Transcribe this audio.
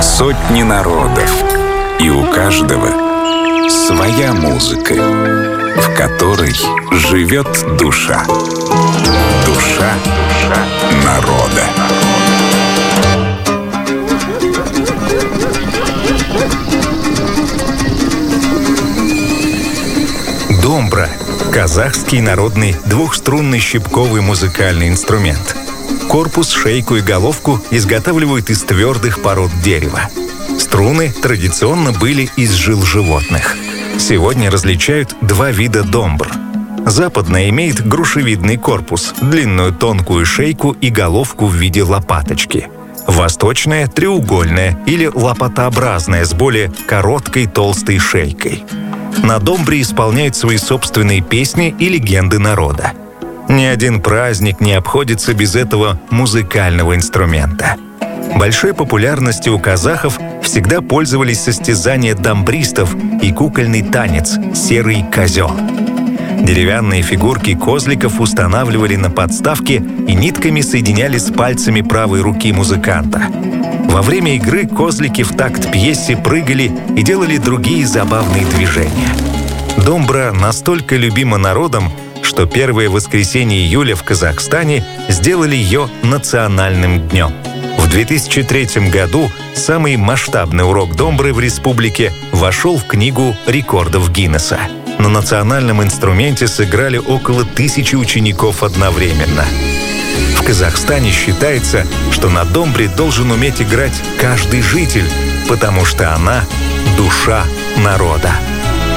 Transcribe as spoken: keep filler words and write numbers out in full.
Сотни народов, и у каждого своя музыка, в которой живет душа. Душа народа. Домбра – казахский народный двухструнный щипковый музыкальный инструмент. Корпус, шейку и головку изготавливают из твердых пород дерева. Струны традиционно были из жил животных. Сегодня различают два вида домбр. Западная имеет грушевидный корпус, длинную тонкую шейку и головку в виде лопаточки. Восточная – треугольная или лопатообразная с более короткой толстой шейкой. На домбре исполняют свои собственные песни и легенды народа. Ни один праздник не обходится без этого музыкального инструмента. Большой популярностью у казахов всегда пользовались состязания домбристов и кукольный танец «Серый козел». Деревянные фигурки козликов устанавливали на подставке и нитками соединяли с пальцами правой руки музыканта. Во время игры козлики в такт пьесе прыгали и делали другие забавные движения. Домбра настолько любима народом, что первое воскресенье июля в Казахстане сделали ее национальным днем. В две тысячи третьем году самый масштабный урок домбры в республике вошел в книгу рекордов Гиннесса. На национальном инструменте сыграли около тысячи учеников одновременно. В Казахстане считается, что на домбре должен уметь играть каждый житель, потому что она — душа народа.